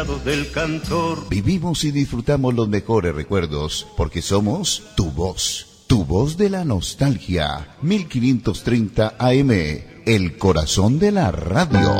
del cantor. Vivimos y disfrutamos los mejores recuerdos porque somos tu voz de la nostalgia. 1530 AM, el corazón de la radio.